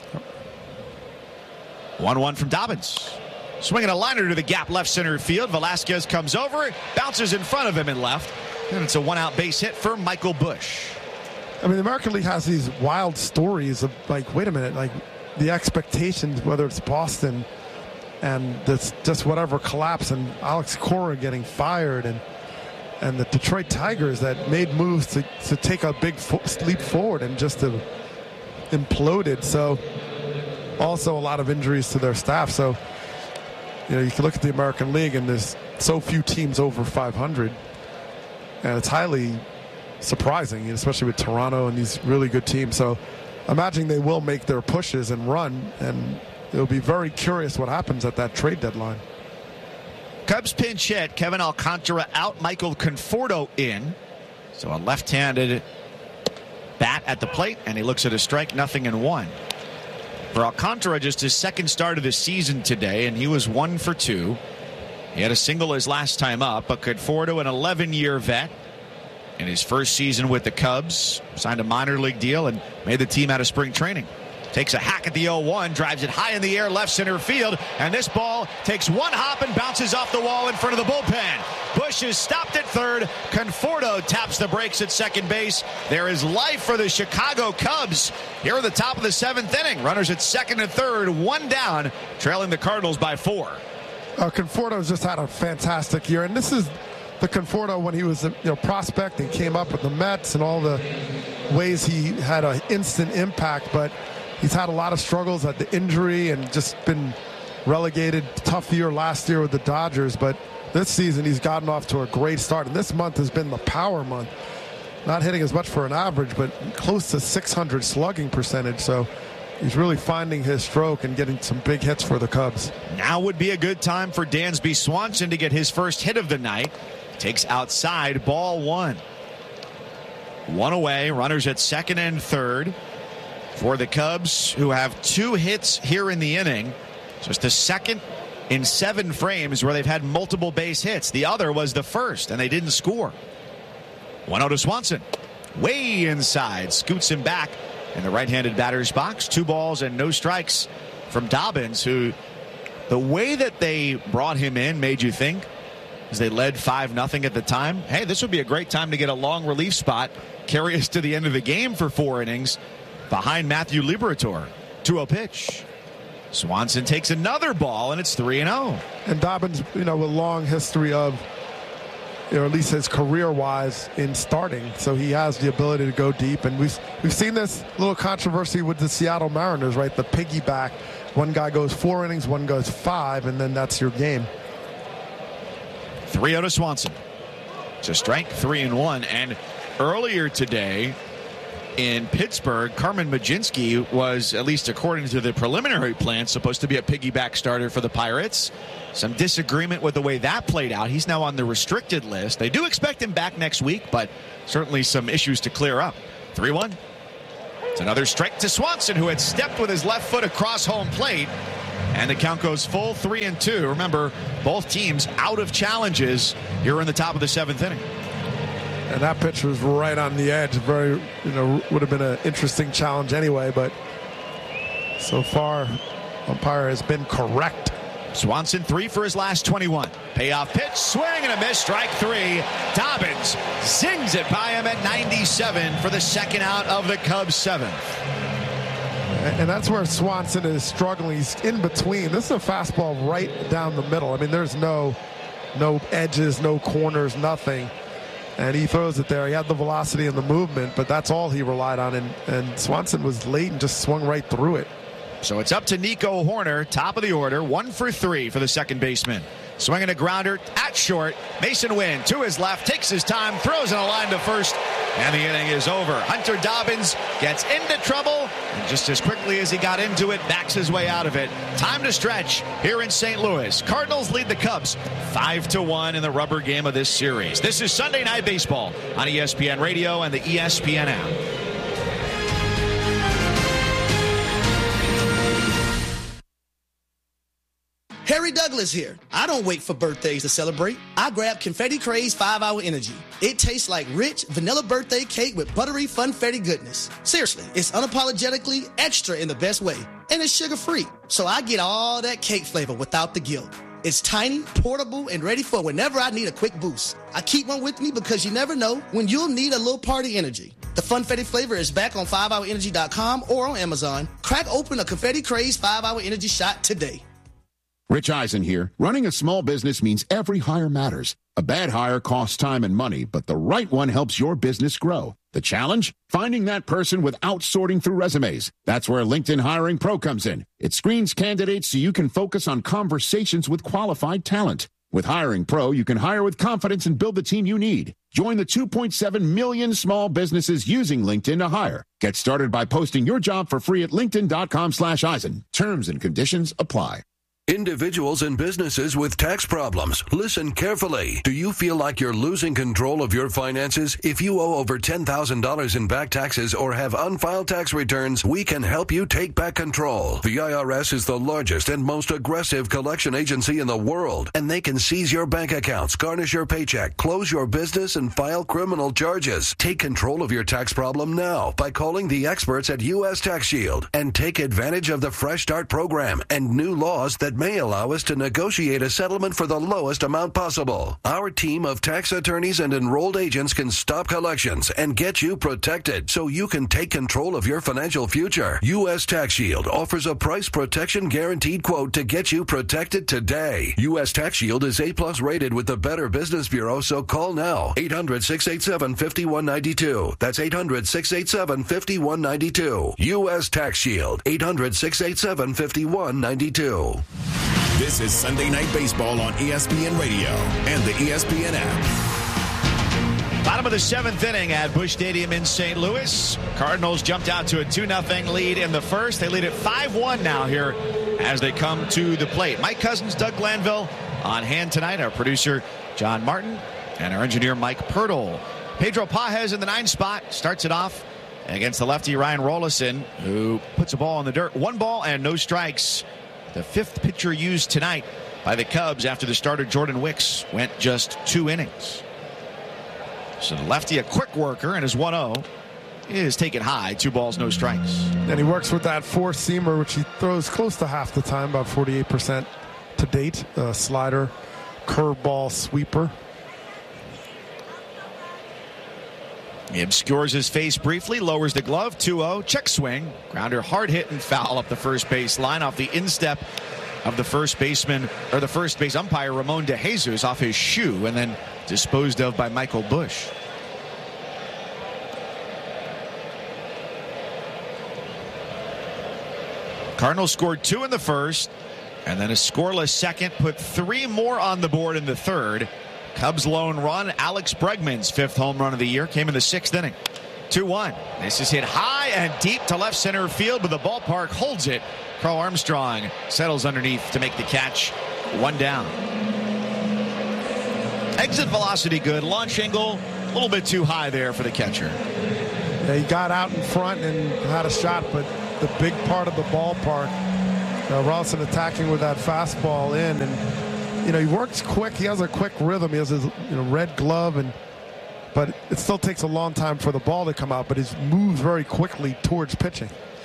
one one from Dobbins. Swinging a liner to the gap left center field. Velasquez comes over, bounces in front of him and left. And it's a one out base hit for Michael Busch. I mean, the American League has these wild stories of, like, wait a minute, like, the expectations, whether it's Boston and this just whatever collapse, and Alex Cora getting fired, and and the Detroit Tigers that made moves to, to take a big fo- leap forward and just have imploded. So also a lot of injuries to their staff. So, you know, you can look at the American League and there's so few teams over five hundred, and it's highly surprising, especially with Toronto and these really good teams. So imagine they will make their pushes and run, and it'll be very curious what happens at that trade deadline. Cubs pinch hit. Kevin Alcantara out. Michael Conforto in. So a left-handed bat at the plate, and he looks at a strike, nothing and one. For Alcantara, just his second start of the season today, and he was one for two. He had a single his last time up, but Conforto, an eleven-year vet, in his first season with the Cubs, signed a minor league deal and made the team out of spring training. Takes a hack at the oh one, drives it high in the air, left center field, and this ball takes one hop and bounces off the wall in front of the bullpen. Busch is stopped at third. Conforto taps the brakes at second base. There is life for the Chicago Cubs here at the top of the seventh inning. Runners at second and third, one down, trailing the Cardinals by four. Uh, Conforto's just had a fantastic year, and this is the Conforto when he was a you know, prospect and came up with the Mets and all the ways he had an instant impact, but he's had a lot of struggles at the injury and just been relegated. Tough year last year with the Dodgers, but this season he's gotten off to a great start, and this month has been the power month. Not hitting as much for an average, but close to six hundred slugging percentage, so he's really finding his stroke and getting some big hits for the Cubs. Now would be a good time for Dansby Swanson to get his first hit of the night. Takes outside, ball one. One away, runners at second and third for the Cubs, who have two hits here in the inning. Just the second in seven frames where they've had multiple base hits. The other was the first, and they didn't score. one oh to Swanson. Way inside, scoots him back in the right-handed batter's box. Two balls and no strikes from Dobbins, who the way that they brought him in made you think, as they led five nothing at the time, hey, this would be a great time to get a long relief spot, carry us to the end of the game for four innings behind Matthew Liberatore. two oh pitch. Swanson takes another ball, and it's three and oh. And Dobbins, you know, with a long history of, or at least his career-wise in starting, so he has the ability to go deep. And we've we've seen this little controversy with the Seattle Mariners, right? The piggyback. One guy goes four innings, one goes five, and then that's your game. three oh to Swanson. It's a strike, three and one. And earlier today in Pittsburgh, Carmen Mlodzinski was, at least according to the preliminary plan, supposed to be a piggyback starter for the Pirates. Some disagreement with the way that played out. He's now on the restricted list. They do expect him back next week, but certainly some issues to clear up. three one. It's another strike to Swanson, who had stepped with his left foot across home plate. And the count goes full three and two. Remember, both teams out of challenges here in the top of the seventh inning. And that pitch was right on the edge. Very, you know, would have been an interesting challenge anyway, but so far, umpire has been correct. Swanson three for his last twenty-one. Payoff pitch, swing and a miss, strike three. Dobbins zings it by him at ninety-seven for the second out of the Cubs' seventh. And that's where Swanson is struggling. He's in between. This is a fastball right down the middle. I mean, there's no, no edges, no corners, nothing. And he throws it there. He had the velocity and the movement, but that's all he relied on. And, and Swanson was late and just swung right through it. So it's up to Nico Hoerner, top of the order, one for three for the second baseman. Swinging a grounder at short. Mason Wynn to his left, takes his time, throws in a line to first, and the inning is over. Hunter Dobbins gets into trouble, and just as quickly as he got into it, backs his way out of it. Time to stretch here in Saint Louis. Cardinals lead the Cubs five to one in the rubber game of this series. This is Sunday Night Baseball on E S P N Radio and the E S P N app. Harry Douglas here. I don't wait for birthdays to celebrate. I grab Confetti Craze five hour Energy. It tastes like rich vanilla birthday cake with buttery funfetti goodness. Seriously, it's unapologetically extra in the best way. And it's sugar-free, so I get all that cake flavor without the guilt. It's tiny, portable, and ready for whenever I need a quick boost. I keep one with me because you never know when you'll need a little party energy. The Funfetti flavor is back on five hour energy dot com or on Amazon. Crack open a Confetti Craze five hour Energy shot today. Rich Eisen here. Running a small business means every hire matters. A bad hire costs time and money, but the right one helps your business grow. The challenge? Finding that person without sorting through resumes. That's where LinkedIn Hiring Pro comes in. It screens candidates so you can focus on conversations with qualified talent. With Hiring Pro, you can hire with confidence and build the team you need. Join the two point seven million small businesses using LinkedIn to hire. Get started by posting your job for free at linkedin dot com slash Eisen. Terms and conditions apply. Individuals and businesses with tax problems, listen carefully. Do you feel like you're losing control of your finances? If you owe over ten thousand dollars in back taxes or have unfiled tax returns, we can help you take back control. The I R S is the largest and most aggressive collection agency in the world, and they can seize your bank accounts, garnish your paycheck, close your business, and file criminal charges. Take control of your tax problem now by calling the experts at U S Tax Shield and take advantage of the Fresh Start program and new laws that may allow us to negotiate a settlement for the lowest amount possible. Our team of tax attorneys and enrolled agents can stop collections and get you protected so you can take control of your financial future. U S Tax Shield offers a price protection guaranteed quote to get you protected today. U S Tax Shield is A plus rated with the Better Business Bureau, so call now. eight hundred, six eight seven, five one nine two. That's eight hundred, six eight seven, five one nine two. U S Tax Shield. eight hundred, six eight seven, five one nine two. This is Sunday Night Baseball on E S P N Radio and the E S P N app. Bottom of the seventh inning at Busch Stadium in Saint Louis. Cardinals jumped out to a two nothing lead in the first. They lead at five one now here as they come to the plate. Mike Cousins, Doug Glanville on hand tonight. Our producer, John Martin, and our engineer, Mike Pirtle. Pedro Pajes in the ninth spot starts it off against the lefty Ryan Rollison, who puts a ball in the dirt. One ball and no strikes. The fifth pitcher used tonight by the Cubs after the starter Jordan Wicks went just two innings. So the lefty, a quick worker, and his one oh is taken high. Two balls, no strikes. And he works with that four-seamer, which he throws close to half the time, about forty-eight percent. to date. Uh, slider, curveball, sweeper. He obscures his face briefly, lowers the glove, two oh, check swing. Grounder, hard hit and foul up the first base line off the instep of the first baseman, or the first base umpire, Ramon De Jesus, off his shoe, and then disposed of by Michael Busch. Cardinals scored two in the first, and then a scoreless second, put three more on the board in the third. Cubs' lone run, Alex Bregman's fifth home run of the year, came in the sixth inning. two one. This is hit high and deep to left center field, but the ballpark holds it. Carl Armstrong settles underneath to make the catch. One down. Exit velocity good. Launch angle a little bit too high there for the catcher. Yeah, he got out in front and had a shot, but the big part of the ballpark, uh, Rawlinson attacking with that fastball in, and you know he works quick. He has a quick rhythm. He has his you know red glove, and but it still takes a long time for the ball to come out. But he moves very quickly towards pitching.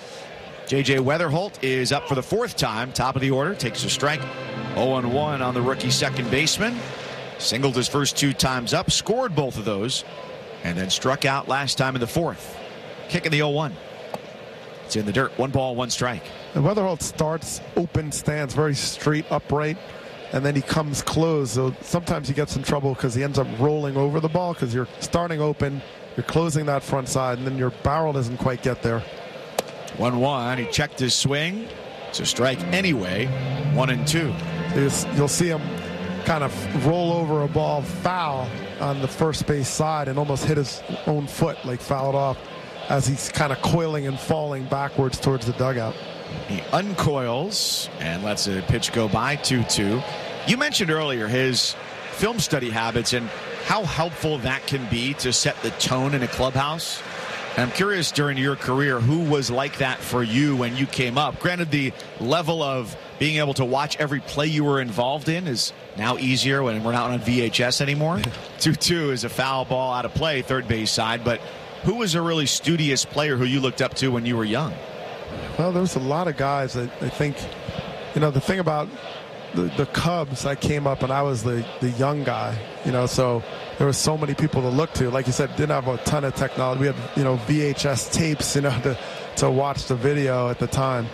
J J Weatherholt is up for the fourth time, top of the order, takes a strike. oh one on the rookie second baseman. Singled his first two times up, scored both of those, and then struck out last time in the fourth. Kick in the oh one. It's in the dirt. One ball, one strike. And Weatherholt starts open stance, very straight, upright, and then he comes close. So sometimes he gets in trouble because he ends up rolling over the ball because you're starting open, you're closing that front side, and then your barrel doesn't quite get there. one one. He checked his swing. It's a strike anyway. One and two. You'll see him kind of roll over a ball foul on the first base side and almost hit his own foot, like fouled off, as he's kind of coiling and falling backwards towards the dugout. He uncoils and lets a pitch go by. two two. You mentioned earlier his film study habits and how helpful that can be to set the tone in a clubhouse. And I'm curious, during your career, who was like that for you when you came up? Granted, the level of being able to watch every play you were involved in is now easier when we're not on V H S anymore. two two is a foul ball out of play, third base side. But who was a really studious player who you looked up to when you were young? Well, there's a lot of guys that I think, you know, the thing about the, the Cubs, I came up and I was the, the young guy, you know, so there were so many people to look to. Like you said, didn't have a ton of technology. We had, you know, V H S tapes, you know, to, to watch the video at the time.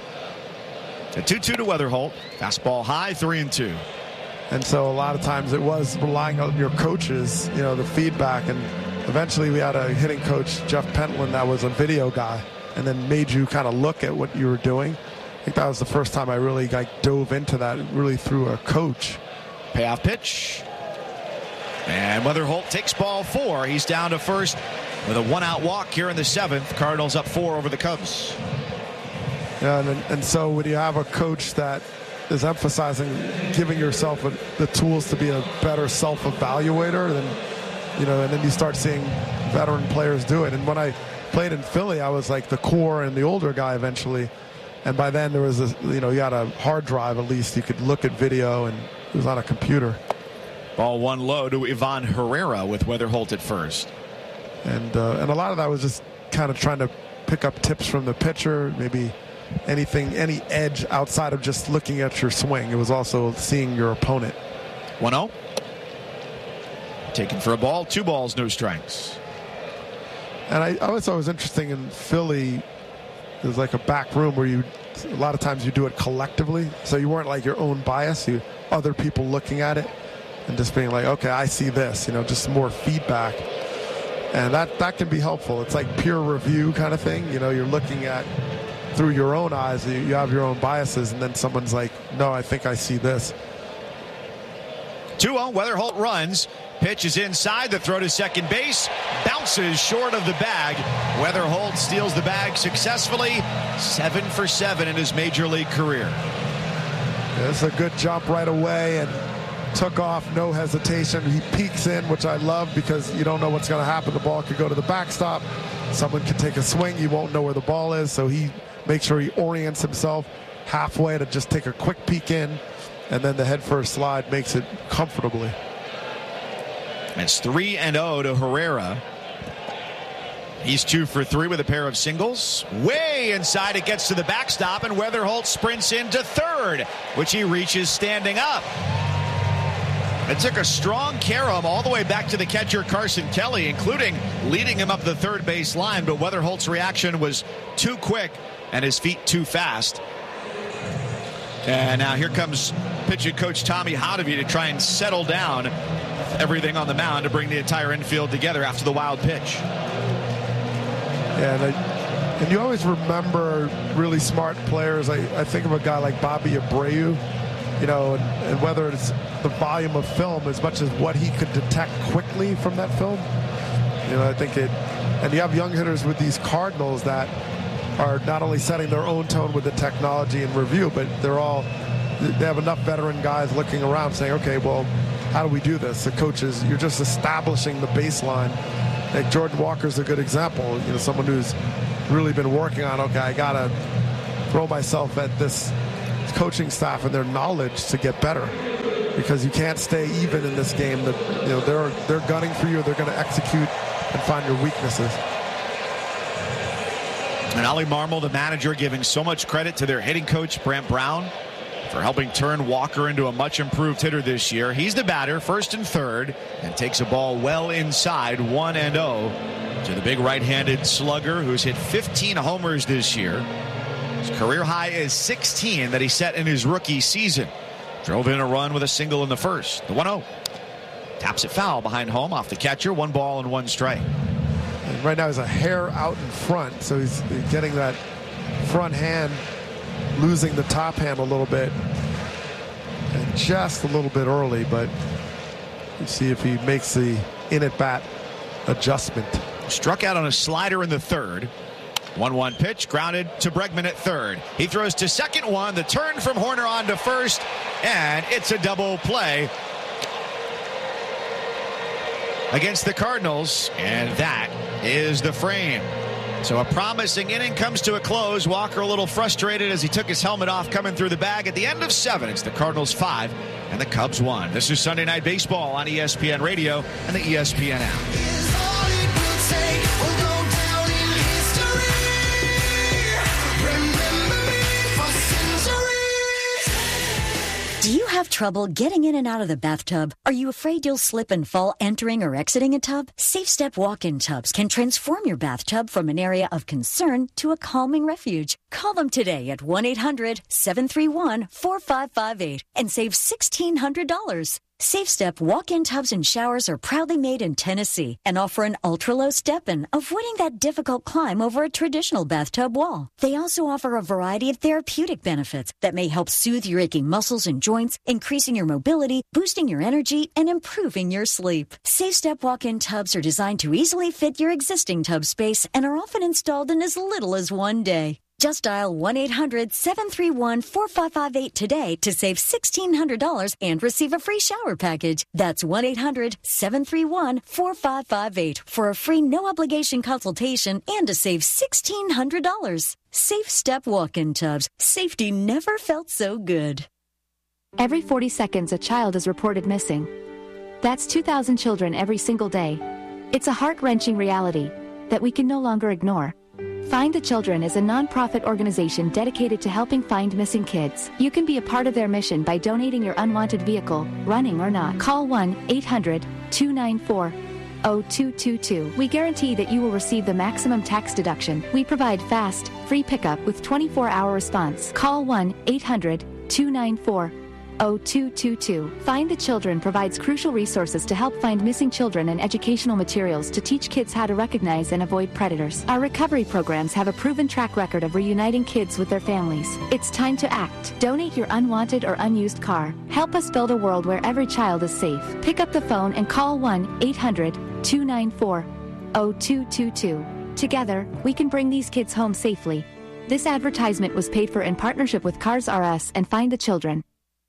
A two two to Weatherholt. Fastball high, three and two. And so a lot of times it was relying on your coaches, you know, the feedback. And eventually we had a hitting coach, Jeff Pentland, that was a video guy and then made you kind of look at what you were doing. I think that was the first time I really like dove into that, really through a coach. Payoff pitch. And Weatherholt takes ball four. He's down to first with a one-out walk here in the seventh. Cardinals up four over the Cubs. Yeah, and, and so when you have a coach that is emphasizing giving yourself a, the tools to be a better self-evaluator, then you know, and then you start seeing veteran players do it. And when I played in Philly, I was like the core and the older guy eventually. And by then there was a, you know, you had a hard drive at least. You could look at video and it was on a computer. Ball one low to Ivan Herrera with Weatherholt at first. And, uh, and a lot of that was just kind of trying to pick up tips from the pitcher, maybe anything, any edge outside of just looking at your swing. It was also seeing your opponent. one oh. Taken for a ball, two balls, no strikes. And I always thought it was interesting in Philly, there's like a back room where you, a lot of times you do it collectively. So you weren't like your own bias, you other people looking at it and just being like, okay, I see this, you know, just more feedback. And that, that can be helpful. It's like peer review kind of thing. You know, you're looking at through your own eyes, you, you have your own biases, and then someone's like, no, I think I see this. two oh, Weatherholt runs. Pitch is inside. The throw to second base. Bounces short of the bag. Weatherholt steals the bag successfully. Seven for seven in his major league career. Yeah, it's a good jump right away and took off, no hesitation. He peeks in, which I love because you don't know what's going to happen. The ball could go to the backstop. Someone could take a swing. You won't know where the ball is. So he makes sure he orients himself halfway to just take a quick peek in. And then the head first slide makes it comfortably. It's three and oh to Herrera. He's two for three with a pair of singles. Way inside, it gets to the backstop, and Weatherholt sprints into third, which he reaches standing up. It took a strong carry him all the way back to the catcher, Carson Kelly, including leading him up the third base line, but Weatherholt's reaction was too quick and his feet too fast. And now here comes pitching coach Tommy Hotovy to try and settle down everything on the mound to bring the entire infield together after the wild pitch. Yeah, and, I, and you always remember really smart players. I, I think of a guy like Bobby Abreu, you know, and, and whether it's the volume of film as much as what he could detect quickly from that film. You know, I think it, and you have young hitters with these Cardinals that are not only setting their own tone with the technology and review, but they're all, they have enough veteran guys looking around saying, okay, well, how do we do this? The coaches, you're just establishing the baseline. Like Jordan Walker's a good example, you know, someone who's really been working on, okay, I got to throw myself at this coaching staff and their knowledge to get better, because you can't stay even in this game. That, you know, they're they're gunning for you. They're going to execute and find your weaknesses. And Ollie Marmol, the manager, giving so much credit to their hitting coach, Brant Brown, for helping turn Walker into a much improved hitter this year. He's the batter, first and third, and takes a ball well inside, one and oh, to the big right-handed slugger who's hit fifteen homers this year. His career high is sixteen that he set in his rookie season. Drove in a run with a single in the first. The one oh. Taps it foul behind home off the catcher. One ball and one strike. And right now he's a hair out in front, so he's getting that front hand, losing the top hand a little bit, and just a little bit early, but you see if he makes the in at bat adjustment. Struck out on a slider in the third. one one pitch, grounded to Bregman at third. He throws to second one, the turn from Horner on to first, and it's a double play against the Cardinals, and that is the frame. So a promising inning comes to a close. Walker a little frustrated as he took his helmet off coming through the bag. At the end of seven, it's the Cardinals five and the Cubs one. This is Sunday Night Baseball on E S P N Radio and the E S P N app. Do you have trouble getting in and out of the bathtub? Are you afraid you'll slip and fall entering or exiting a tub? Safe Step walk-in tubs can transform your bathtub from an area of concern to a calming refuge. Call them today at one eight hundred seven three one four five five eight and save sixteen hundred dollars. Safe Step walk-in tubs and showers are proudly made in Tennessee and offer an ultra-low step-in, avoiding that difficult climb over a traditional bathtub wall. They also offer a variety of therapeutic benefits that may help soothe your aching muscles and joints, increasing your mobility, boosting your energy, and improving your sleep. Safe Step walk-in tubs are designed to easily fit your existing tub space and are often installed in as little as one day. Just dial one eight hundred seven three one four five five eight today to save sixteen hundred dollars and receive a free shower package. That's one eight hundred seven three one four five five eight for a free no-obligation consultation and to save sixteen hundred dollars. Safe Step walk-in tubs. Safety never felt so good. Every forty seconds, a child is reported missing. That's two thousand children every single day. It's a heart-wrenching reality that we can no longer ignore. Find the Children is a non-profit organization dedicated to helping find missing kids. You can be a part of their mission by donating your unwanted vehicle, running or not. Call one eight hundred two nine four oh two two two. We guarantee that you will receive the maximum tax deduction. We provide fast, free pickup with twenty-four hour response. Call one eight hundred two nine four oh two two two. Find the Children provides crucial resources to help find missing children and educational materials to teach kids how to recognize and avoid predators. Our recovery programs have a proven track record of reuniting kids with their families. It's time to act. Donate your unwanted or unused car. Help us build a world where every child is safe. Pick up the phone and call one eight hundred two nine four oh two two two. Together, we can bring these kids home safely. This advertisement was paid for in partnership with Cars R Us and Find the Children.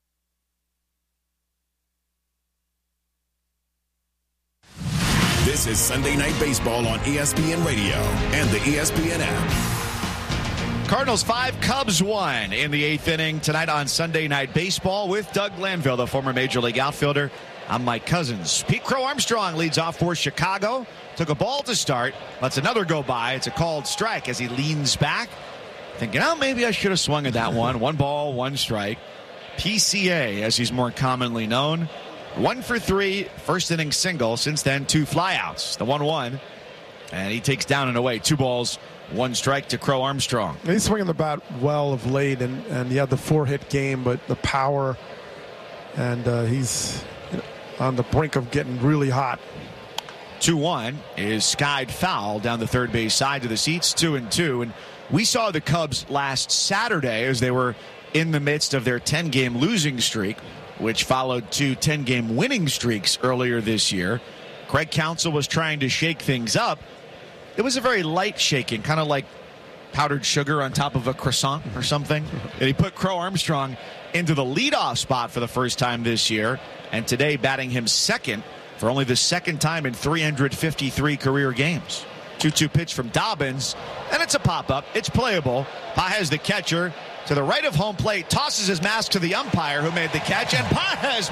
This is Sunday Night Baseball on E S P N Radio and the E S P N app. Cardinals five, Cubs one in the eighth inning tonight on Sunday Night Baseball with Doug Glanville, the former Major League outfielder, I'm Mike Cousins. Pete Crow Armstrong leads off for Chicago. Took a ball to start. Lets another go by. It's a called strike as he leans back, thinking, oh, maybe I should have swung at that one. One ball, one strike. P C A, as he's more commonly known. One for three, first inning single. Since then, two flyouts. The one one. And he takes down and away. Two balls, one strike to Crow Armstrong. He's swinging the bat well of late, and, and he had the four-hit game, but the power, and uh, he's on the brink of getting really hot. two one is skied foul down the third base side to the seats, two and two. And we saw the Cubs last Saturday as they were in the midst of their ten-game losing streak, which followed two ten-game winning streaks earlier this year. Craig Counsell was trying to shake things up. It was a very light shaking, kind of like powdered sugar on top of a croissant or something. And he put Crow Armstrong into the leadoff spot for the first time this year, and today batting him second for only the second time in three hundred fifty-three career games. two two pitch from Dobbins, and it's a pop-up. It's playable. Pages, the catcher, to the right of home plate, tosses his mask to the umpire who made the catch, and Pages